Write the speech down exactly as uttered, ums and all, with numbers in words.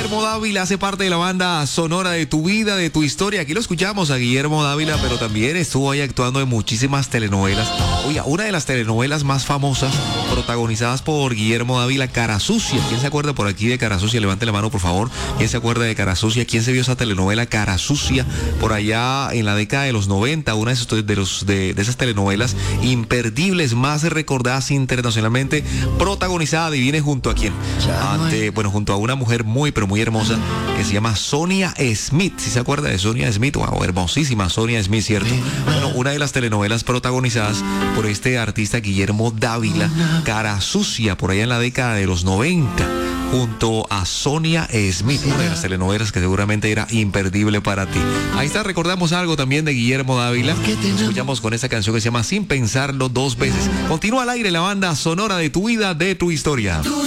Guillermo Dávila hace parte de la banda sonora de Tu Vida, de Tu Historia. Aquí lo escuchamos a Guillermo Dávila, pero también estuvo ahí actuando en muchísimas telenovelas. Oiga, una de las telenovelas más famosas protagonizadas por Guillermo Dávila, Cara Sucia. ¿Quién se acuerda por aquí de Cara Sucia? Levante la mano, por favor. ¿Quién se acuerda de Cara Sucia? ¿Quién se vio esa telenovela Cara Sucia por allá en la década de los noventa? Una de, esos, de, los, de, de esas telenovelas imperdibles, más recordadas internacionalmente, protagonizada, adivine junto a quién. Ante, bueno, junto a una mujer muy, pero muy hermosa que se llama Sonia Smith. ¿Sí se acuerda de Sonia Smith? Wow, hermosísima Sonia Smith, ¿cierto? Bueno, una de las telenovelas protagonizadas por este artista Guillermo Dávila, Cara Sucia, por allá en la década de los noventa, junto a Sonia Smith, una de las telenovelas que seguramente era imperdible para ti. Ahí está, recordamos algo también de Guillermo Dávila. Escuchamos con esta canción que se llama Sin Pensarlo Dos Veces. Continúa al aire la banda sonora de Tu Vida, de Tu Historia.